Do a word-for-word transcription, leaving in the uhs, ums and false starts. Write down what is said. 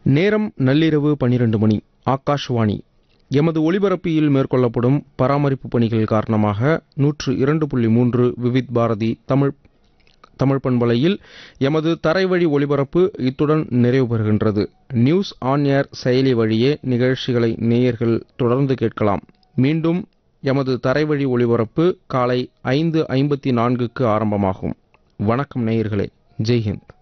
நேரம் நள்ளிரவு பன்னிரண்டு மணி. ஆகாஷ்வாணி. எமது ஒலிபரப்பில் மேற்கொள்ளப்படும் பராமரிப்பு பணிகள் காரணமாக நூற்று இரண்டு புள்ளி மூன்று விவித் பாரதி தமிழ் தமிழ் பண்பலையில் எமது தரைவழி ஒலிபரப்பு இத்துடன் நிறைவு பெறுகின்றது. நியூஸ் ஆன் ஏர் செயலி வழியே நிகழ்ச்சிகளை நேயர்கள் தொடர்ந்து கேட்கலாம். மீண்டும் எமது தரைவழி ஒலிபரப்பு காலை ஐந்து ஐம்பத்தி நான்குக்கு ஆரம்பமாகும். வணக்கம் நேயர்களே. ஜெய்ஹிந்த்.